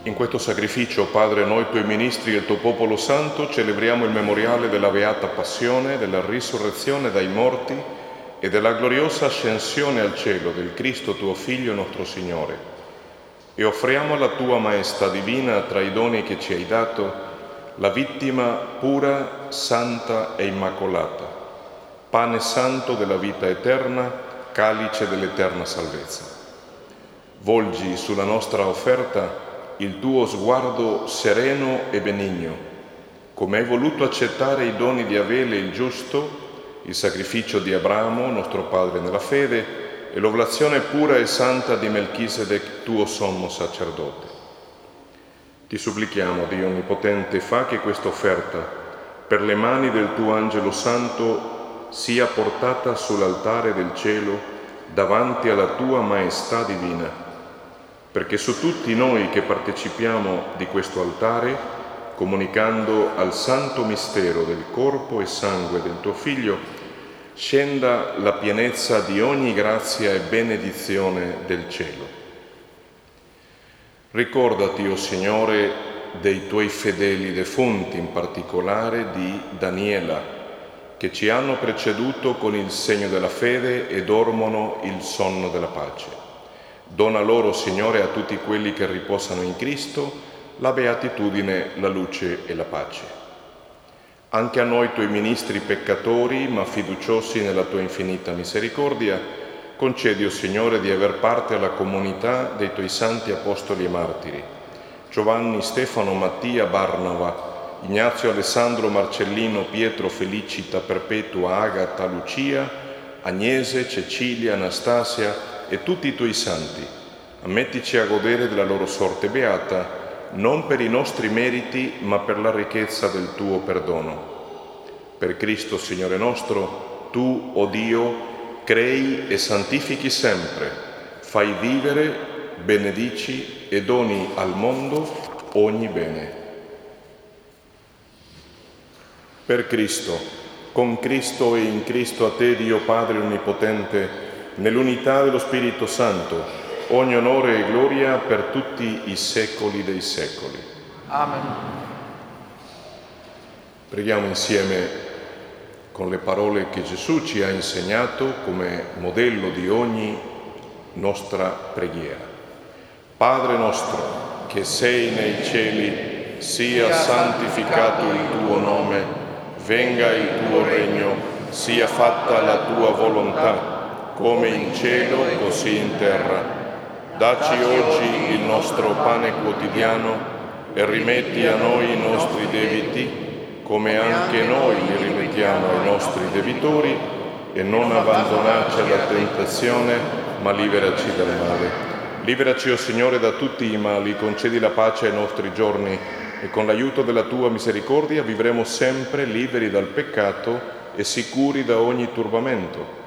In questo sacrificio, Padre, noi tuoi ministri e il tuo popolo santo celebriamo il memoriale della beata passione, della risurrezione dai morti e della gloriosa ascensione al cielo del Cristo tuo Figlio nostro Signore. E offriamo alla tua Maestà divina, tra i doni che ci hai dato, la vittima pura, santa e immacolata, pane santo della vita eterna, calice dell'eterna salvezza. Volgi sulla nostra offerta il tuo sguardo sereno e benigno, come hai voluto accettare i doni di Abele il giusto, il sacrificio di Abramo, nostro padre nella fede, e l'oblazione pura e santa di Melchisedec, tuo sommo sacerdote. Ti supplichiamo, Dio Onnipotente, fa che questa offerta, per le mani del tuo Angelo Santo, sia portata sull'altare del cielo davanti alla tua Maestà divina, perché su tutti noi che partecipiamo di questo altare, comunicando al santo mistero del corpo e sangue del tuo Figlio, scenda la pienezza di ogni grazia e benedizione del cielo. Ricordati, o Signore, dei tuoi fedeli defunti, in particolare di Daniela, che ci hanno preceduto con il segno della fede e dormono il sonno della pace. Dona loro, Signore, a tutti quelli che riposano in Cristo, la beatitudine, la luce e la pace. Anche a noi, tuoi ministri peccatori, ma fiduciosi nella tua infinita misericordia, concedi, o Signore, di aver parte alla comunità dei tuoi santi apostoli e martiri, Giovanni, Stefano, Mattia, Barnaba, Ignazio, Alessandro, Marcellino, Pietro, Felicita, Perpetua, Agata, Lucia, Agnese, Cecilia, Anastasia e tutti i tuoi santi. Ammettici a godere della loro sorte beata, non per i nostri meriti, ma per la ricchezza del tuo perdono. Per Cristo, Signore nostro, tu, o Dio, crei e santifichi sempre, fai vivere, benedici e doni al mondo ogni bene. Per Cristo, con Cristo e in Cristo a te, Dio Padre Onnipotente, nell'unità dello Spirito Santo, ogni onore e gloria per tutti i secoli dei secoli. Amen. Preghiamo insieme con le parole che Gesù ci ha insegnato come modello di ogni nostra preghiera. Padre nostro, che sei nei cieli, sia santificato il tuo nome, venga il tuo regno, sia fatta la tua volontà, come in cielo così in terra. Dacci oggi il nostro pane quotidiano e rimetti a noi i nostri debiti, come anche noi li rimettiamo ai nostri debitori, e non abbandonarci alla tentazione, ma liberaci dal male. Liberaci, o Signore, da tutti i mali, concedi la pace ai nostri giorni, e con l'aiuto della tua misericordia vivremo sempre liberi dal peccato e sicuri da ogni turbamento,